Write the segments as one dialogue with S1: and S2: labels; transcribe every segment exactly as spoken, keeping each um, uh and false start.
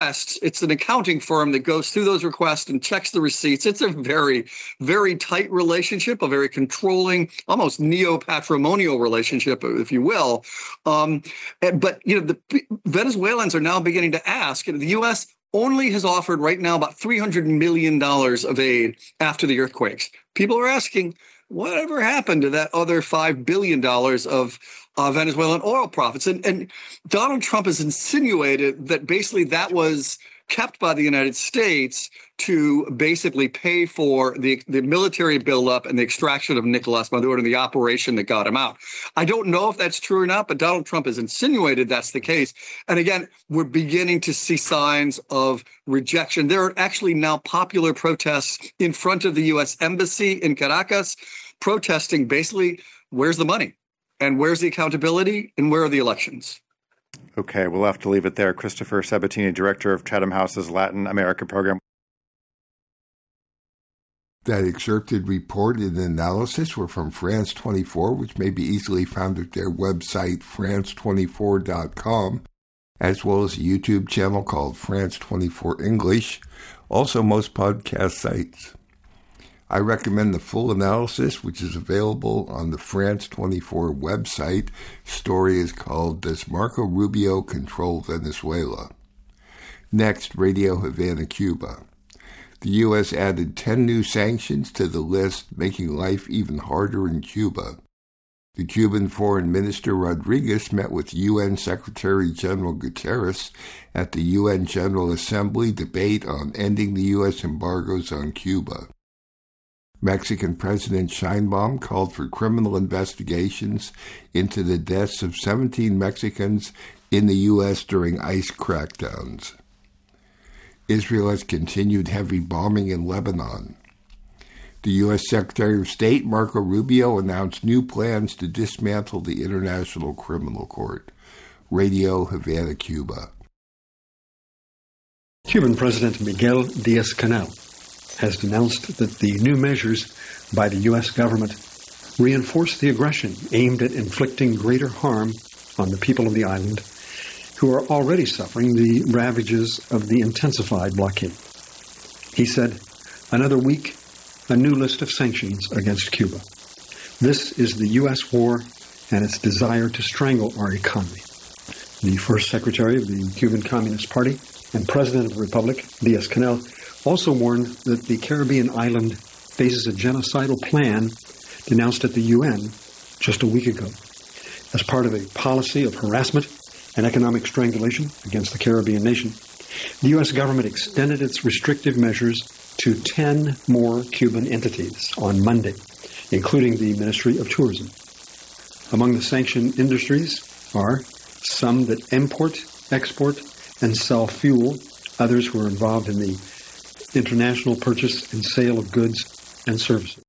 S1: requests, it's an accounting firm that goes through those requests and checks the receipts. It's a very, very tight relationship, a very controlling, almost neo-patrimonial relationship, if you will. Um, but, you know, the Venezuelans are now beginning to ask, you know, the U S only has offered right now about three hundred million dollars of aid after the earthquakes. People are asking, whatever happened to that other five billion dollars of uh, Venezuelan oil profits? And, and Donald Trump has insinuated that basically that was kept by the United States to basically pay for the, the military buildup and the extraction of Nicolas Maduro and the operation that got him out. I don't know if that's true or not, but Donald Trump has insinuated that's the case. And again, we're beginning to see signs of rejection. There are actually now popular protests in front of the U S Embassy in Caracas, protesting basically, where's the money? And where's the accountability? And where are the elections?
S2: Okay, we'll have to leave it there. Christopher Sabatini, director of Chatham House's Latin America program.
S3: That excerpted report and analysis were from France twenty-four, which may be easily found at their website, france twenty-four dot com, as well as a YouTube channel called France twenty-four English, also most podcast sites. I recommend the full analysis, which is available on the France twenty-four website. Story is called, Does Marco Rubio Control Venezuela? Next, Radio Havana, Cuba. The U S added ten new sanctions to the list, making life even harder in Cuba. The Cuban Foreign Minister Rodriguez met with U N Secretary General Guterres at the U N General Assembly debate on ending the U S embargoes on Cuba. Mexican President Sheinbaum called for criminal investigations into the deaths of seventeen Mexicans in the U S during ICE crackdowns. Israel has continued heavy bombing in Lebanon. The U S Secretary of State, Marco Rubio, announced new plans to dismantle the International Criminal Court. Radio Havana, Cuba.
S4: Cuban President Miguel Díaz-Canel has denounced that the new measures by the U S government reinforce the aggression aimed at inflicting greater harm on the people of the island, who are already suffering the ravages of the intensified blockade. He said, another week, a new list of sanctions against Cuba. This is the U S war and its desire to strangle our economy. The first secretary of the Cuban Communist Party and president of the Republic, Díaz-Canel, also warned that the Caribbean island faces a genocidal plan denounced at the U N just a week ago. As part of a policy of harassment and economic strangulation against the Caribbean nation, the U S government extended its restrictive measures to ten more Cuban entities on Monday, including the Ministry of Tourism. Among the sanctioned industries are some that import, export, and sell fuel, others who are involved in the international purchase and sale of goods and services.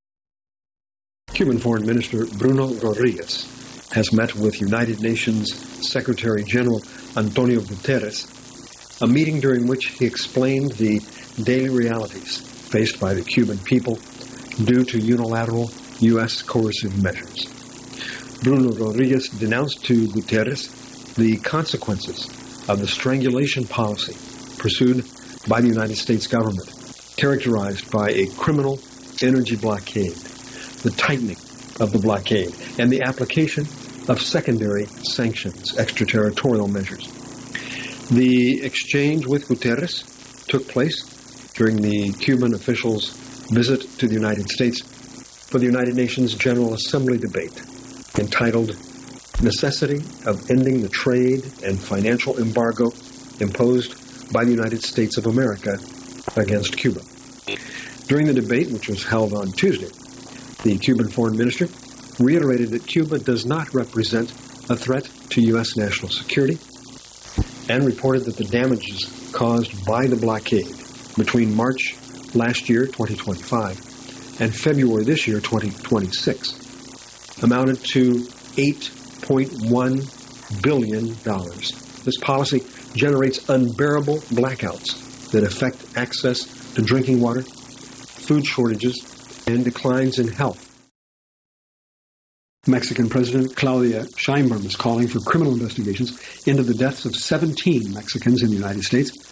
S4: Cuban Foreign Minister Bruno Rodriguez has met with United Nations Secretary General Antonio Guterres, a meeting during which he explained the daily realities faced by the Cuban people due to unilateral U S coercive measures. Bruno Rodriguez denounced to Guterres the consequences of the strangulation policy pursued by the United States government, characterized by a criminal energy blockade, the tightening of the blockade, and the application of secondary sanctions, extraterritorial measures. The exchange with Guterres took place during the Cuban officials' visit to the United States for the United Nations General Assembly debate entitled Necessity of Ending the Trade and Financial Embargo Imposed by the United States of America against Cuba. During the debate, which was held on Tuesday, the Cuban foreign minister reiterated that Cuba does not represent a threat to U S national security and reported that the damages caused by the blockade between March last year, twenty twenty-five, and February this year, twenty twenty-six, amounted to eight point one billion dollars. This policy generates unbearable blackouts that affect access to drinking water, food shortages, and declines in health. Mexican President Claudia Sheinbaum is calling for criminal investigations into the deaths of seventeen Mexicans in the United States